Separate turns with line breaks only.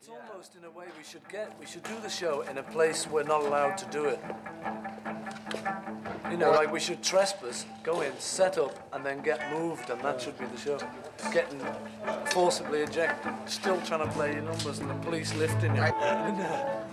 It's almost in a way we should do the show in a place we're not allowed to do it. You know, like we should trespass, go in, set up, and then get moved, and that should be the show. Getting forcibly ejected, still trying to play your numbers, and the police lifting you.